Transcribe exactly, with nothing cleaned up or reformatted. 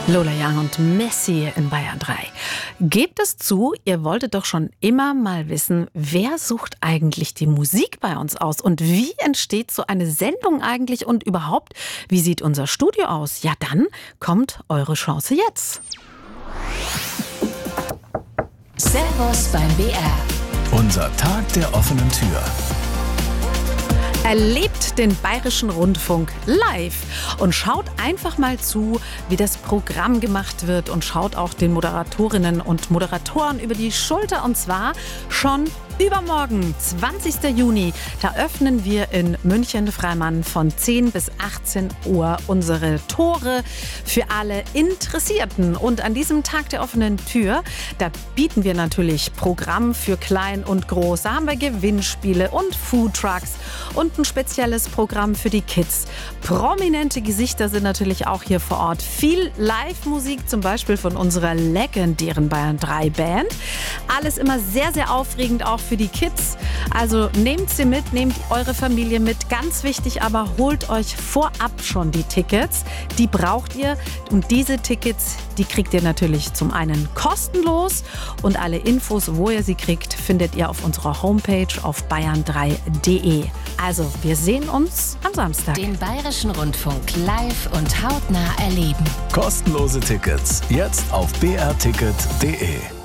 Lola Young und Messi in Bayern drei. Gebt es zu, ihr wolltet doch schon immer mal wissen, wer sucht eigentlich die Musik bei uns aus und wie entsteht so eine Sendung eigentlich und überhaupt, wie sieht unser Studio aus? Ja, dann kommt eure Chance jetzt. Servus beim B R. Unser Tag der offenen Tür. Erlebt den Bayerischen Rundfunk live und schaut einfach mal zu, wie das Programm gemacht wird und schaut auch den Moderatorinnen und Moderatoren über die Schulter und zwar schon übermorgen, zwanzigster Juni, da öffnen wir in München-Freimann von zehn bis achtzehn Uhr unsere Tore für alle Interessierten. Und an diesem Tag der offenen Tür, da bieten wir natürlich Programm für Klein und Groß. Da haben wir Gewinnspiele und Foodtrucks und ein spezielles Programm für die Kids. Prominente Gesichter sind natürlich auch hier vor Ort. Viel Live-Musik, zum Beispiel von unserer legendären Bayern drei Band. Alles immer sehr, sehr aufregend, auch für die Kids. Also nehmt sie mit, nehmt eure Familie mit. Ganz wichtig aber, holt euch vorab schon die Tickets. Die braucht ihr. Und diese Tickets, die kriegt ihr natürlich zum einen kostenlos. Und alle Infos, wo ihr sie kriegt, findet ihr auf unserer Homepage auf bayern drei punkt de. Also, wir sehen uns am Samstag. Den Bayerischen Rundfunk live und hautnah erleben. Kostenlose Tickets jetzt auf b r ticket punkt de.